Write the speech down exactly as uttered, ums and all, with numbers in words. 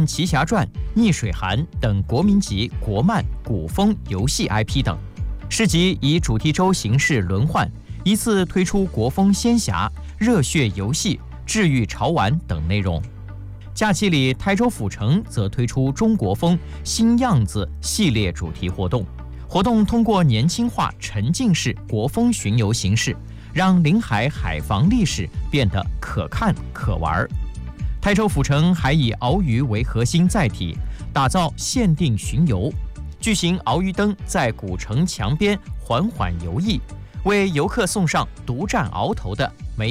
现奇侠传》《逆水寒》等国民级国漫、古风游戏 I P 等。市集以主题周形式轮换，依次推出国风仙侠、热血游戏、治愈潮玩等内容。假期里，台州府城则推出中国风新样子系列主题活动。活动通过年轻化、沉浸式国风巡游形式，让临海海防历史变得可看可玩。台州府城还以鳌鱼为核心载体，打造限定巡游，巨型鳌鱼灯在古城墙边缓缓游弋，为游客送上独占鳌头的